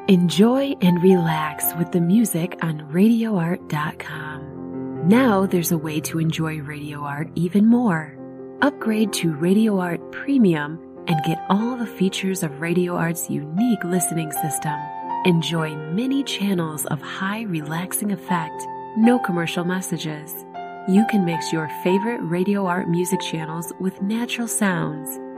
Enjoy and relax with the music on RadioArt.com. Now there's a way to enjoy Radio Art even more. Upgrade to Radio Art Premium and get all the features of Radio Art's unique listening system. Enjoy many channels of high relaxing effect, no commercial messages. You can mix your favorite Radio Art music channels with natural sounds.